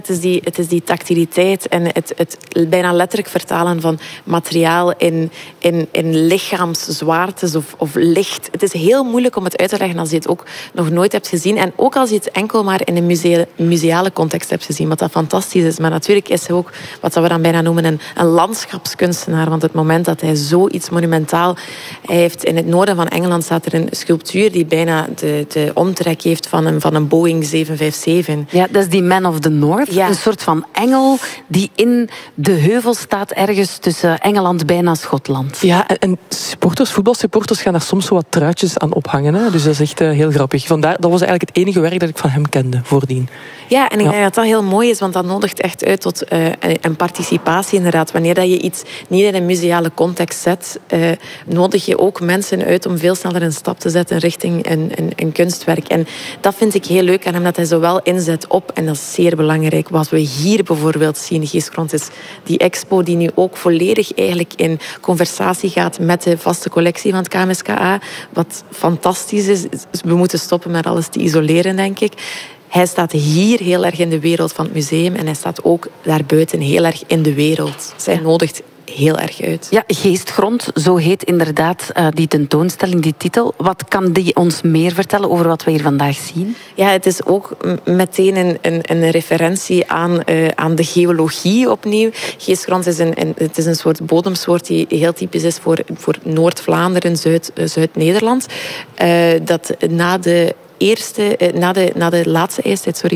Het is die tactiliteit en het bijna letterlijk vertalen van materiaal in lichaamszwaartes of licht. Het is heel moeilijk om het uit te leggen als je het ook nog nooit hebt gezien. En ook als je het enkel maar in een museale context hebt gezien, wat dat fantastisch is. Maar natuurlijk is hij ook wat we dan bijna noemen een landschapskunstenaar. Want het moment dat hij zoiets monumentaal... Hij heeft in het noorden van Engeland staat er een sculptuur die bijna de omtrek heeft van een Boeing 757. Ja, dat is die Man of the North. Ja. Een soort van engel die in de heuvel staat ergens tussen Engeland bijna Schotland. Ja, en voetbalsupporters gaan daar soms zo wat truitjes aan ophangen. Hè? Dus dat is echt heel grappig. Vandaar, dat was eigenlijk het enige werk dat ik van hem kende voordien. Ja, en ik denk dat dat heel mooi is, want dat nodigt echt uit tot een participatie inderdaad. Wanneer dat je iets niet in een museale context zet, nodig je ook mensen uit om veel sneller een stap te zetten richting een kunstwerk. En dat vind ik heel leuk aan hem, dat hij zowel inzet op, en dat is zeer belangrijk, wat we hier bijvoorbeeld zien, Geestgrond, is die expo die nu ook volledig eigenlijk in conversatie gaat met de vaste collectie van het KMSKA, wat fantastisch is. We moeten stoppen met alles te isoleren, denk ik. Hij staat hier heel erg in de wereld van het museum en hij staat ook daarbuiten heel erg in de wereld. Zij nodigt heel erg uit. Ja, Geestgrond, zo heet inderdaad die tentoonstelling, die titel. Wat kan die ons meer vertellen over wat we hier vandaag zien? Ja, het is ook meteen een referentie aan de geologie opnieuw. Geestgrond is een soort bodemsoort die heel typisch is voor Noord-Vlaanderen, Zuid-Nederland. Dat na de laatste ijstijd,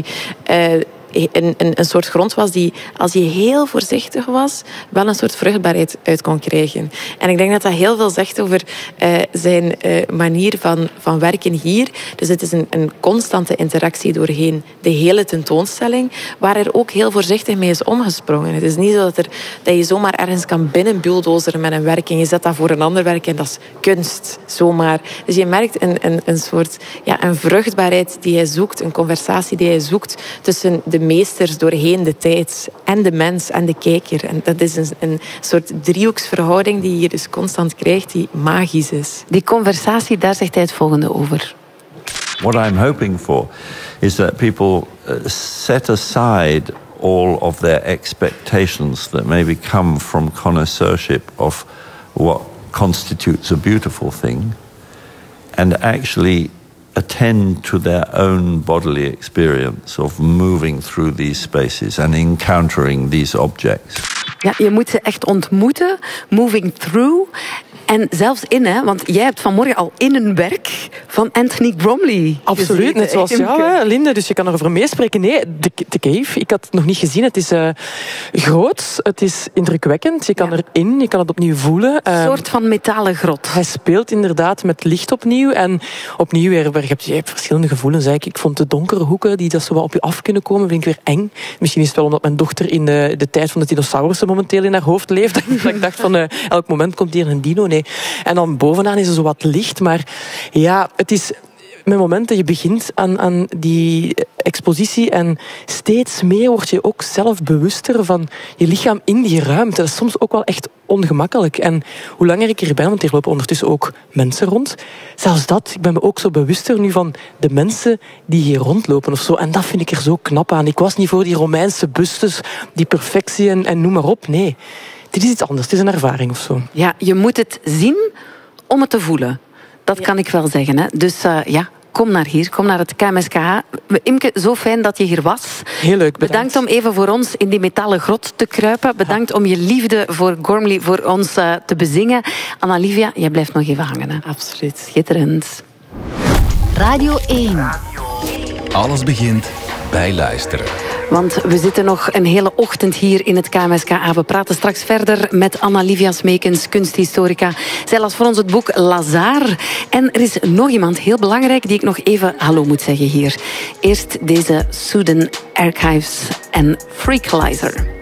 een soort grond was die, als je heel voorzichtig was, wel een soort vruchtbaarheid uit kon krijgen. En ik denk dat dat heel veel zegt over zijn manier van werken hier. Dus het is een constante interactie doorheen de hele tentoonstelling, waar er ook heel voorzichtig mee is omgesprongen. Het is niet zo dat je zomaar ergens kan binnenbulldozeren met een werk en je zet dat voor een ander werk en dat is kunst, zomaar. Dus je merkt een soort een vruchtbaarheid die hij zoekt, een conversatie die hij zoekt tussen de meesters doorheen de tijd en de mens en de kijker. En dat is een soort driehoeksverhouding die je dus constant krijgt, die magisch is. Die conversatie, daar zegt hij het volgende over. What I'm hoping for is that people set aside all of their expectations that maybe come from connoisseurship of what constitutes a beautiful thing and actually attend to their own bodily experience of moving through these spaces and encountering these objects. Ja, je moet ze echt ontmoeten, moving through. En zelfs want jij hebt vanmorgen al in een werk van Anthony Bromley Absoluut, gezeten, net zoals jou, Linde. Dus je kan erover meespreken. Nee, de cave, ik had het nog niet gezien. Het is groot, het is indrukwekkend. Je kan erin, je kan het opnieuw voelen. Een soort van metalen grot. Hij speelt inderdaad met licht opnieuw. En opnieuw weer, je hebt verschillende gevoelens. Ik vond de donkere hoeken die dat zo wat op je af kunnen komen, vind ik weer eng. Misschien is het wel omdat mijn dochter in de tijd van de dinosaurussen momenteel in haar hoofd leeft. Dat ik dacht van, elk moment komt hier een dino. Nee. En dan bovenaan is er zo wat licht. Maar ja, het is met momenten, je begint aan die expositie en steeds meer word je ook zelf bewuster van je lichaam in die ruimte. Dat is soms ook wel echt ongemakkelijk. En hoe langer ik hier ben, want hier lopen ondertussen ook mensen rond, zelfs dat, ik ben me ook zo bewuster nu van de mensen die hier rondlopen of zo. En dat vind ik er zo knap aan. Ik was niet voor die Romeinse bustes, die perfectie en noem maar op. Nee, dit is iets anders. Het is een ervaring of zo. Ja, je moet het zien om het te voelen. Dat kan ik wel zeggen. Hè. Dus kom naar hier, kom naar het KMSKA. Imke, zo fijn dat je hier was. Heel leuk, bedankt om even voor ons in die metalen grot te kruipen. Bedankt om je liefde voor Gormley voor ons te bezingen. Anna-Livia, jij blijft nog even hangen. Hè? Absoluut. Schitterend. Radio 1. Alles begint bij luisteren. Want we zitten nog een hele ochtend hier in het KMSKA. We praten straks verder met Anna-Livia Smekens, kunsthistorica. Zij las voor ons het boek Lazare. En er is nog iemand heel belangrijk die ik nog even hallo moet zeggen hier. Eerst deze Sudan Archives en Freakalizer.